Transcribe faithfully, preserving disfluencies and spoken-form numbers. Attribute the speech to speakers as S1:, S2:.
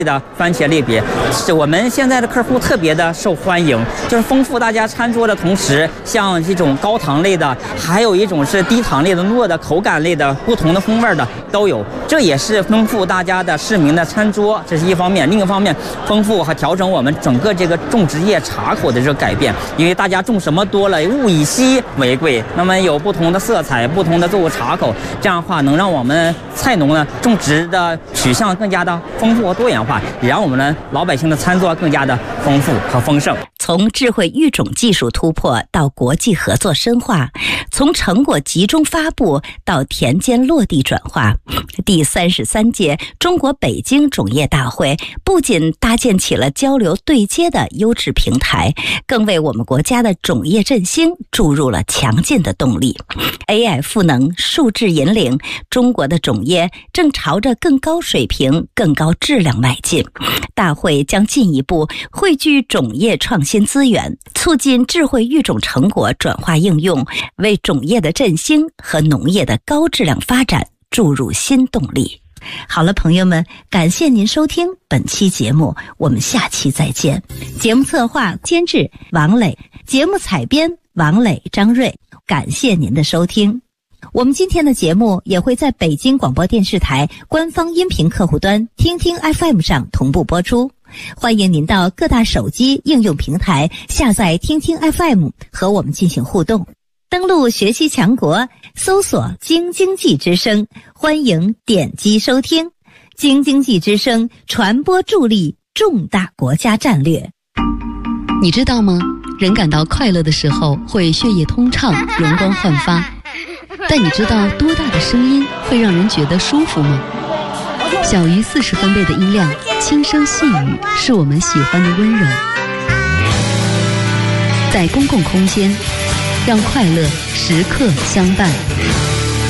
S1: 的番茄类别，是我们现在的客户特别的受欢迎，就是丰富大家餐桌的同时，像这种高糖类的，还有一种是低糖类的、糯的口感类的，不同的风味的都有，这也是丰富大家的市民的餐桌，这是一方面。另一方面，丰富和调整我们整个这个种植业茶口的这个改变，因为大家种什么多了，物以稀为贵，那么有不同的色彩、不同的作物茶口，这样的话能让我们菜农呢种植的取向更加的丰富和多元化。也让我们的老百姓的餐桌更加的丰富和丰盛。
S2: 从智慧育种技术突破到国际合作深化，从成果集中发布到田间落地转化，第三十三届中国北京种业大会不仅搭建起了交流对接的优质平台，更为我们国家的种业振兴注入了强劲的动力。A I 赋能、数字引领，中国的种业正朝着更高水平、更高质量迈进。大会将进一步汇聚种业创新资源，促进智慧育种成果转化应用，为种业的振兴和农业的高质量发展注入新动力。好了，朋友们，感谢您收听本期节目，我们下期再见。节目策划监制王磊，节目采编王磊、张瑞，感谢您的收听。我们今天的节目也会在北京广播电视台官方音频客户端听听 F M 上同步播出，欢迎您到各大手机应用平台下载听听 F M 和我们进行互动。登录学习强国，搜索京经济之声，欢迎点击收听。京经济之声，传播助力重大国家战略。
S3: 你知道吗？人感到快乐的时候会血液通畅，容光焕发。但你知道多大的声音会让人觉得舒服吗？小于四十分贝的音量，轻声细语，是我们喜欢的温柔。在公共空间，让快乐时刻相伴。